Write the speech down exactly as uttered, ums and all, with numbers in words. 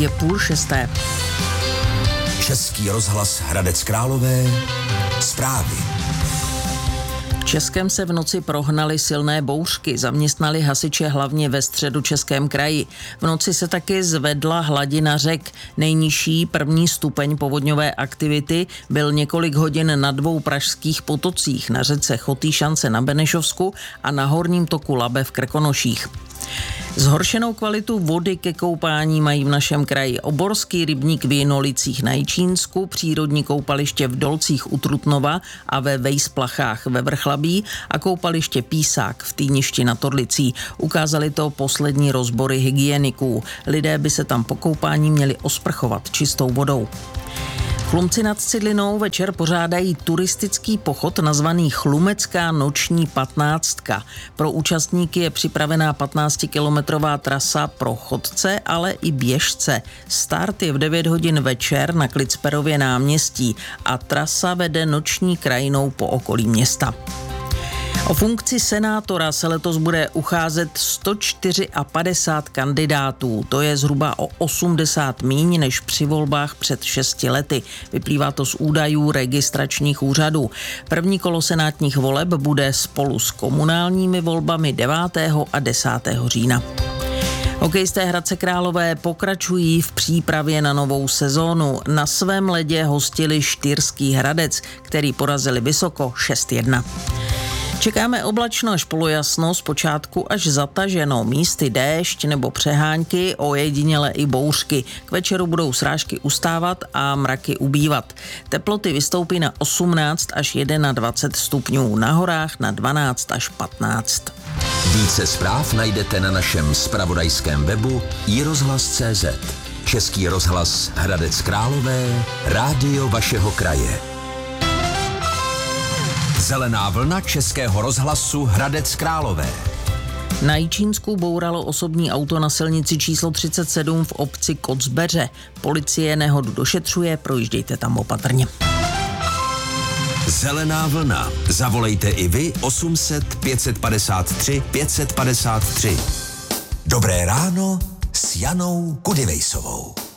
Je půl šesté. Český rozhlas Hradec Králové. Zprávy. V Českém se v noci prohnaly silné bouřky, zaměstnali hasiče hlavně ve Středočeském kraji. V noci se taky zvedla hladina řek. Nejnižší první stupeň povodňové aktivity byl několik hodin na dvou pražských potocích, na řece Chotýšance na Benešovsku a na horním toku Labe v Krkonoších. Zhoršenou kvalitu vody ke koupání mají v našem kraji Oborský rybník v Jinolicích na Jičínsku, přírodní koupaliště v Dolcích u Trutnova a ve Vejsplachách ve Vrchlabí a koupaliště Písák v Týništi nad Orlicí. Ukázali to poslední rozbory hygieniků. Lidé by se tam po koupání měli osprchovat čistou vodou. Chlumci nad Cidlinou večer pořádají turistický pochod nazvaný Chlumecká noční patnáctka. Pro účastníky je připravená patnáctikilometrová trasa pro chodce, ale i běžce. Start je v devět hodin večer na Klicperově náměstí a trasa vede noční krajinou po okolí města. O funkci senátora se letos bude ucházet sto padesát čtyři kandidátů. To je zhruba o osmdesát míň než při volbách před šesti lety. Vyplývá to z údajů registračních úřadů. První kolo senátních voleb bude spolu s komunálními volbami devátého a desátého října. Hokejisté Hradce Králové pokračují v přípravě na novou sezónu. Na svém ledě hostili Štýrský Hradec, který porazili vysoko šest jedna. Čekáme oblačno až polojasno, zpočátku až zataženo, místy déšť nebo přehánky, ojediněle i bouřky. K večeru budou srážky ustávat a mraky ubývat. Teploty vystoupí na osmnáct až dvacet jedna stupňů, na horách na dvanáct až patnáct. Více zpráv najdete na našem zpravodajském webu i rozhlas tečka cé zet. Český rozhlas Hradec Králové, rádio vašeho kraje. Zelená vlna Českého rozhlasu Hradec Králové. Na Jičínsku bouralo osobní auto na silnici číslo třicet sedm v obci Kocbeře. Policie nehodu došetřuje, projíždějte tam opatrně. Zelená vlna. Zavolejte i vy osm set pět set padesát tři pět set padesát tři. Dobré ráno s Janou Kudivejsovou.